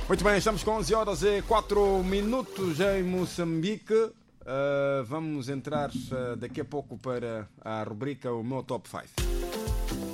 Muito bem, estamos com 11 horas e 4 minutos em Moçambique. Vamos entrar daqui a pouco para a rubrica O Meu Top 5.